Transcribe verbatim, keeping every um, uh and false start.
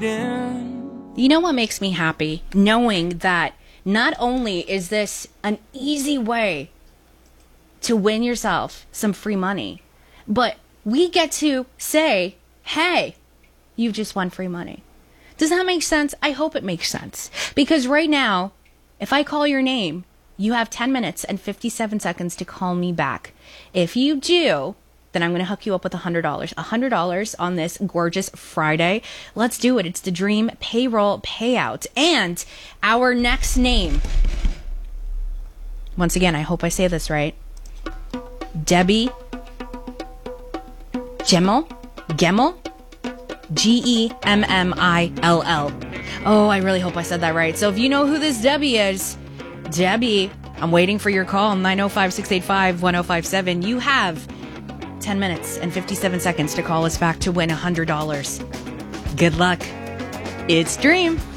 waiting. You know what makes me happy? Knowing that not only is this an easy way to win yourself some free money, but we get to say, hey, you just won free money. Does that make sense? I hope it makes sense. Because right now, if I call your name, you have ten minutes and fifty-seven seconds to call me back. If you do, then I'm going to hook you up with one hundred dollars. one hundred dollars on this gorgeous Friday. Let's do it. It's the Dream Payroll Payout. And our next name, once again, I hope I say this right, Debbie Gemmell? Gemmell? G E M M I L L. Oh, I really hope I said that right. So if you know who this Debbie is, Debbie, I'm waiting for your call, nine oh five, six eight five, one oh five seven. You have ten minutes and fifty-seven seconds to call us back to win one hundred dollars. Good luck. It's Dream.